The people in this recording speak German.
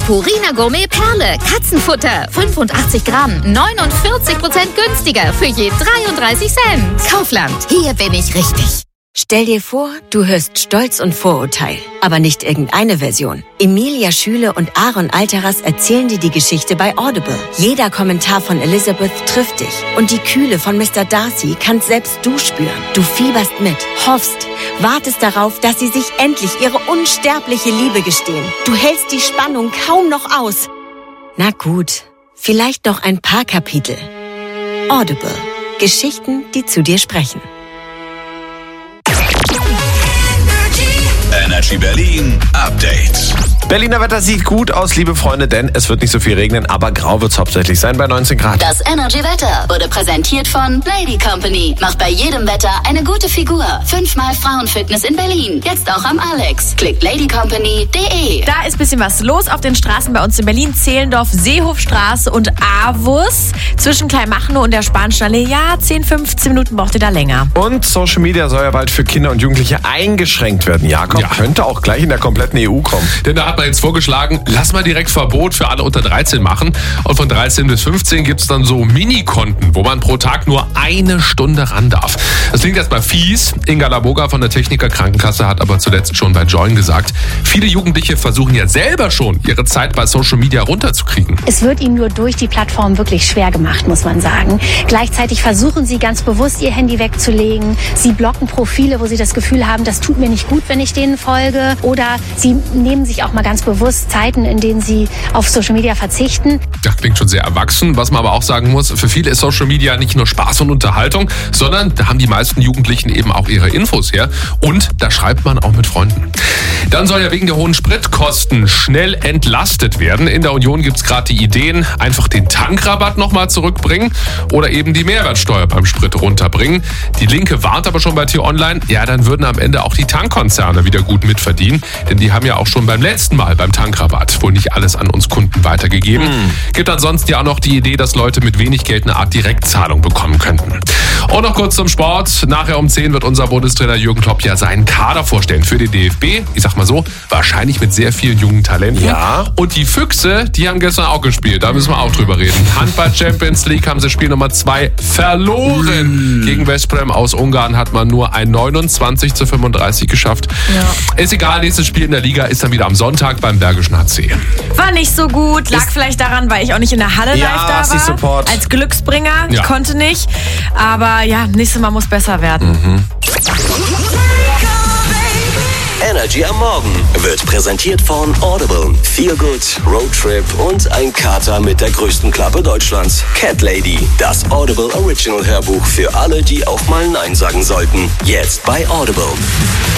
Purina Gourmet Perle, Katzenfutter, 85 Gramm, 49% günstiger für je 33 Cent. Kaufland, hier bin ich richtig. Stell dir vor, du hörst Stolz und Vorurteil, aber nicht irgendeine Version. Emilia Schüle und Aaron Alteras erzählen dir die Geschichte bei Audible. Jeder Kommentar von Elizabeth trifft dich und die Kühle von Mr. Darcy kannst selbst du spüren. Du fieberst mit, hoffst, wartest darauf, dass sie sich endlich ihre unsterbliche Liebe gestehen. Du hältst die Spannung kaum noch aus. Na gut, vielleicht noch ein paar Kapitel. Audible. Geschichten, die zu dir sprechen. Energy Berlin Update. Berliner Wetter sieht gut aus, liebe Freunde, denn es wird nicht so viel regnen, aber grau wird es hauptsächlich sein bei 19 Grad. Das Energy Wetter wurde präsentiert von Lady Company. Macht bei jedem Wetter eine gute Figur. 5-mal Frauenfitness in Berlin. Jetzt auch am Alex. Klickt ladycompany.de. Da ist ein bisschen was los auf den Straßen bei uns in Berlin. Zehlendorf, Seehofstraße und Avus. Zwischen Kleinmachnow und der Spanischen Allee. Ja, 10-15 Minuten braucht ihr da länger. Und Social Media soll ja bald für Kinder und Jugendliche eingeschränkt werden. Jakob, könnte auch gleich in der kompletten EU kommen. Denn da hat man jetzt vorgeschlagen, lass mal direkt Verbot für alle unter 13 machen. Und von 13 bis 15 gibt es dann so Mini-Konten, wo man pro Tag nur 1 Stunde ran darf. Das klingt erstmal fies. Inga Laboga von der Techniker Krankenkasse hat aber zuletzt schon bei Join gesagt, viele Jugendliche versuchen ja selber schon, ihre Zeit bei Social Media runterzukriegen. Es wird ihnen nur durch die Plattform wirklich schwer gemacht, muss man sagen. Gleichzeitig versuchen sie ganz bewusst, ihr Handy wegzulegen. Sie blocken Profile, wo sie das Gefühl haben, das tut mir nicht gut, wenn ich denen folge. Oder sie nehmen sich auch mal ganz bewusst Zeiten, in denen sie auf Social Media verzichten. Das klingt schon sehr erwachsen. Was man aber auch sagen muss, für viele ist Social Media nicht nur Spaß und Unterhaltung, sondern da haben die meisten Jugendlichen eben auch ihre Infos her. Und da schreibt man auch mit Freunden. Dann soll ja wegen der hohen Spritkosten schnell entlastet werden. In der Union gibt es gerade die Ideen, einfach den Tankrabatt nochmal zurückbringen oder eben die Mehrwertsteuer beim Sprit runterbringen. Die Linke warnt aber schon bei T-Online, ja, dann würden am Ende auch die Tankkonzerne wieder gut mitverdienen. Denn die haben ja auch schon beim letzten Mal beim Tankrabatt wohl nicht alles an uns Kunden weitergegeben. Gibt ansonsten ja auch noch die Idee, dass Leute mit wenig Geld eine Art Direktzahlung bekommen könnten. Und noch kurz zum Sport. Nachher um 10 wird unser Bundestrainer Jürgen Klopp ja seinen Kader vorstellen für den DFB. Ich sag mal so, wahrscheinlich mit sehr vielen jungen Talenten. Ja. Und die Füchse, die haben gestern auch gespielt. Da müssen wir auch drüber reden. Handball Champions League haben sie Spiel Nummer 2 verloren. Gegen Westbrem aus Ungarn hat man nur ein 29:35 geschafft. Ja. Ist egal, nächstes Spiel in der Liga ist dann wieder am Sonntag beim Bergischen HC. War nicht so gut, lag vielleicht daran, weil ich auch nicht in der Halle live da war. Support. Als Glücksbringer, ich konnte nicht. Aber ja, nächstes Mal muss besser werden. Energy am Morgen wird präsentiert von Audible. Feel Good, Roadtrip und ein Kater mit der größten Klappe Deutschlands. Cat Lady, das Audible Original Hörbuch für alle, die auch mal Nein sagen sollten. Jetzt bei Audible.